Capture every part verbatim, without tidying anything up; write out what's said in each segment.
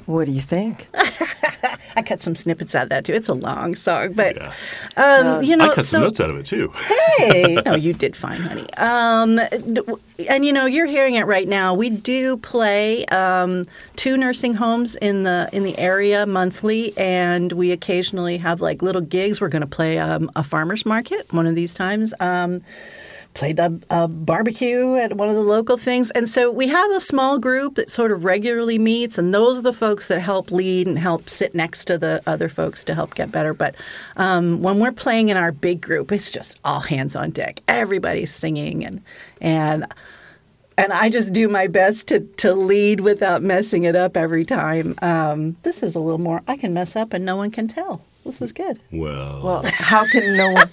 What do you think? I cut some snippets out of that too. It's a long song, but Yeah. um, Uh, you know, I cut so, some notes out of it too. Hey, no, you did fine, honey. Um, and you know, you're hearing it right now. We do play um, two nursing homes in the in the area monthly, and we occasionally have like little gigs. We're going to play um, a farmers market one of these times. Um, Played a, a barbecue at one of the local things. And so we have a small group that sort of regularly meets, and those are the folks that help lead and help sit next to the other folks to help get better. But um, when we're playing in our big group, it's just all hands on deck. Everybody's singing, and and and I just do my best to, to lead without messing it up every time. Um, this is a little more, I can mess up and no one can tell. This is good. Well, Well, how can no one?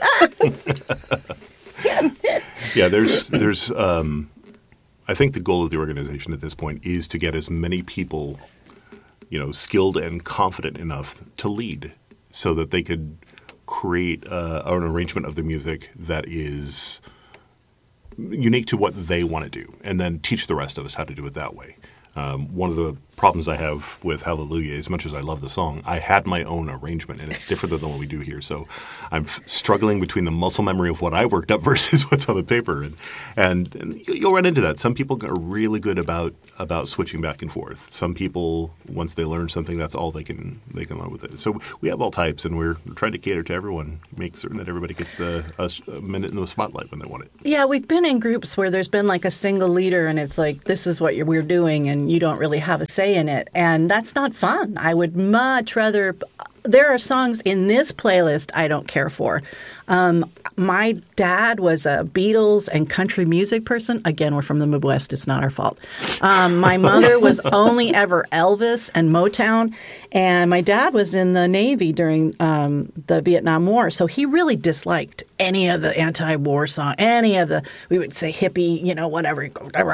yeah, there's there's um, I think the goal of the organization at this point is to get as many people, you know, skilled and confident enough to lead, so that they could create uh, an arrangement of the music that is unique to what they want to do, and then teach the rest of us how to do it that way. Um, one of the problems I have with Hallelujah, as much as I love the song, I had my own arrangement, and it's different than what we do here. So I'm f- struggling between the muscle memory of what I worked up versus what's on the paper, and, and and you'll run into that. Some people are really good about about switching back and forth. Some people, once they learn something, that's all they can they can learn with it. So we have all types, and we're trying to cater to everyone, make certain that everybody gets a, a, a minute in the spotlight when they want it. Yeah, we've been in groups where there's been like a single leader, and it's like, this is what you're, we're doing, and you don't really have a say in it. And that's not fun. I would much rather – there are songs in this playlist I don't care for. Um, my dad was a Beatles and country music person. Again, we're from the Midwest. It's not our fault. Um, my mother was only ever Elvis and Motown. And my dad was in the Navy during um, the Vietnam War. So he really disliked any of the anti-war song, any of the, we would say hippie, you know, whatever.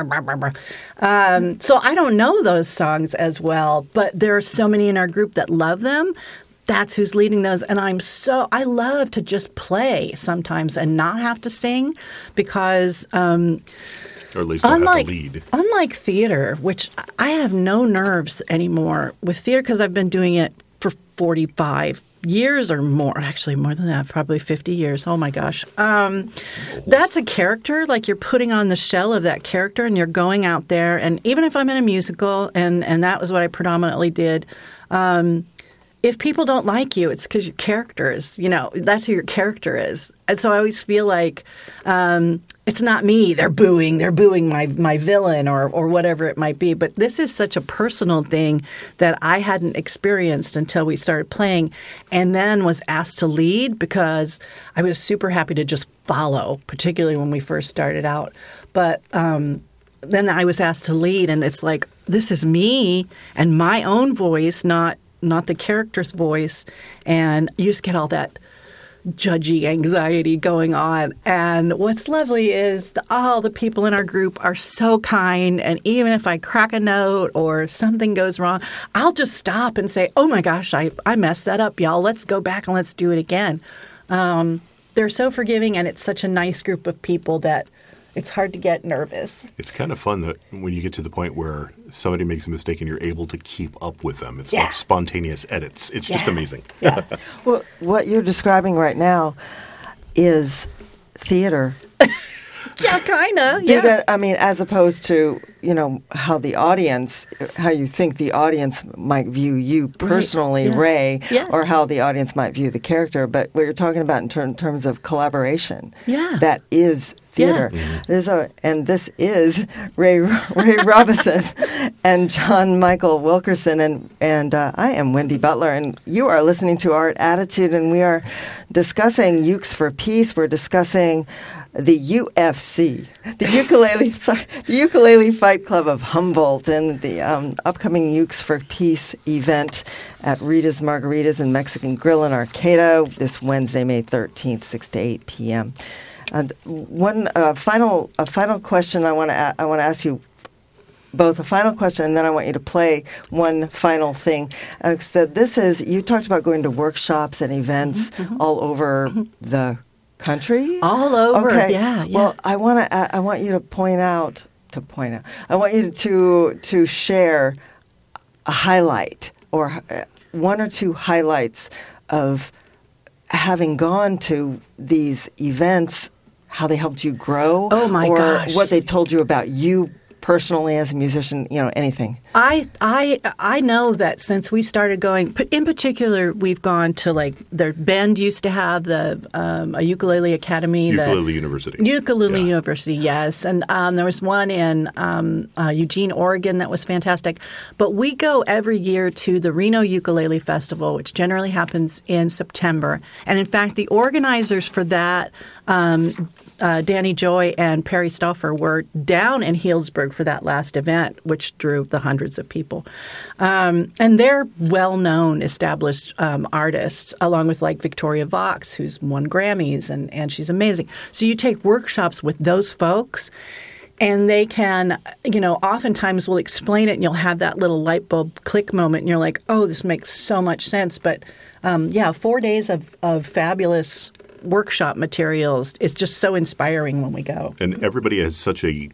Um, so I don't know those songs as well. But there are so many in our group that love them. That's who's leading those. And I'm so, I love to just play sometimes and not have to sing because um, or at least not unlike, have to lead. Unlike theater, which I have no nerves anymore with theater because I've been doing it for forty-five years or more. Actually, more than that, probably fifty years. Oh, my gosh. Um, that's a character. Like you're putting on the shell of that character and you're going out there. And even if I'm in a musical, and, and that was what I predominantly did, um, if people don't like you, it's because your character is, you know, that's who your character is. And so I always feel like um, it's not me. They're booing. They're booing my my villain or or whatever it might be. But this is such a personal thing that I hadn't experienced until we started playing and then was asked to lead because I was super happy to just follow, particularly when we first started out. But um, then I was asked to lead, and it's like, this is me and my own voice, not not the character's voice, and you just get all that judgy anxiety going on. And what's lovely is the, all the people in our group are so kind, and even if I crack a note or something goes wrong, I'll just stop and say, oh my gosh, I, I messed that up, y'all. Let's go back and let's do it again. Um, they're so forgiving, and it's such a nice group of people that it's hard to get nervous. It's kind of fun that when you get to the point where somebody makes a mistake and you're able to keep up with them. It's Yeah. like spontaneous edits. It's just Yeah. amazing. Yeah. Well, what you're describing right now is theater. Yeah, kind of. Yeah. Because, I mean, as opposed to, you know, how the audience, how you think the audience might view you personally, Yeah. Ray, Yeah. or how the audience might view the character. But what you're talking about in ter- terms of collaboration, Yeah. that is theater. Mm-hmm. There's a, and this is Ray Ray Robison and John Michael Wilkerson, and and uh, I am Wendy Butler, and you are listening to Art Attitude, and we are discussing Ukes for Peace. We're discussing the U F C, the ukulele, sorry, the Ukulele Fight Club of Humboldt, and the um, upcoming Ukes for Peace event at Rita's Margaritas and Mexican Grill in Arcata this Wednesday, May thirteenth, six to eight p.m. And one uh, final, a final question I want to a- I want to ask you both a final question, and then I want you to play one final thing. Uh, so this is, you talked about going to workshops and events mm-hmm. all over mm-hmm. the country? All over, okay. yeah, yeah. Well, I want to. I want you to point out to point out. I want you to to share a highlight or uh, one or two highlights of having gone to these events, how they helped you grow? Oh, my or gosh. what they told you about you personally as a musician, you know, anything. I I I know that since we started going, in particular, we've gone to like their Bend used to have the um, a ukulele academy, Ukulele the, University, ukulele yeah. university, yes, and um, there was one in um, uh, Eugene, Oregon, that was fantastic. But we go every year to the Reno Ukulele Festival, which generally happens in September, and in fact, the organizers for that. Um, Uh, Danny Joy and Perry Stauffer were down in Healdsburg for that last event, which drew the hundreds of people. Um, and they're well-known, established um, artists, along with like Victoria Vox, who's won Grammys, and, and she's amazing. So you take workshops with those folks, and they can, you know, oftentimes will explain it, and you'll have that little light bulb click moment, and you're like, oh, this makes so much sense. But, um, yeah, four days of, of fabulous workshop materials. It's just so inspiring when we go. And everybody has such a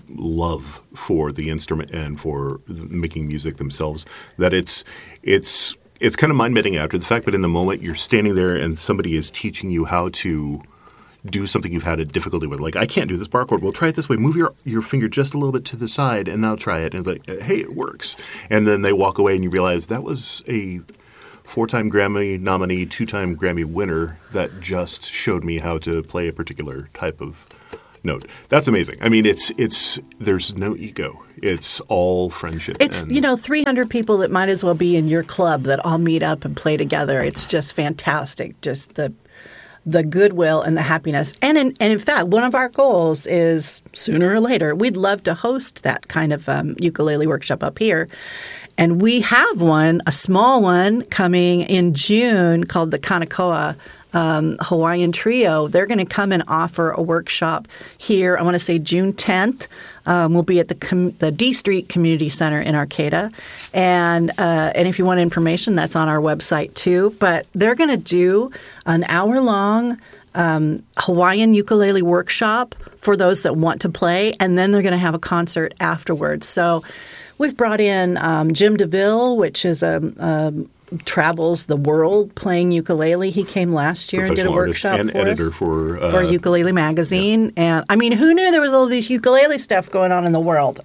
love for the instrument and for making music themselves that it's it's it's kind of mind-bending after the fact, but in the moment you're standing there and somebody is teaching you how to do something you've had a difficulty with. Like, I can't do this bar chord. Well, try it this way. Move your, your finger just a little bit to the side and now try it. And it's like, hey, it works. And then they walk away and you realize that was a four-time Grammy nominee, two-time Grammy winner that just showed me how to play a particular type of note. That's amazing. I mean, it's it's there's no ego. It's all friendship. It's, and, you know, three hundred people that might as well be in your club that all meet up and play together. It's just fantastic. Just the the goodwill and the happiness. And in, and in fact, one of our goals is sooner or later, we'd love to host that kind of um, ukulele workshop up here. And we have one, a small one, coming in June called the Kanakoa um, Hawaiian Trio. They're going to come and offer a workshop here. I want to say June tenth. Um, we'll be at the com- the D Street Community Center in Arcata. And uh, and if you want information, that's on our website too. But they're going to do an hour-long um, Hawaiian ukulele workshop for those that want to play. And then they're going to have a concert afterwards. So we've brought in um, Jim DeVille, which is a, a travels the world playing ukulele. He came last year and did a workshop and for editor us for uh, for Ukulele Magazine. Yeah. And I mean, who knew there was all this ukulele stuff going on in the world?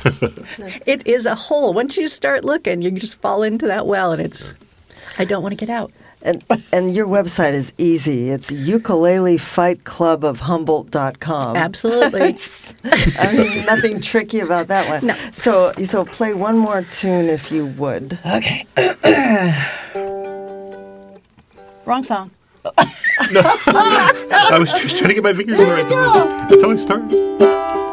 It is a hole. Once you start looking, you just fall into that well, and it's. I don't want to get out. And and your website is easy. It's ukulele fight club of humboldt dot com. Absolutely. I mean, nothing tricky about that one. No. So, so play one more tune if you would. Okay. Wrong song. No. I was just trying to get my fingers in the right position. That's how I start.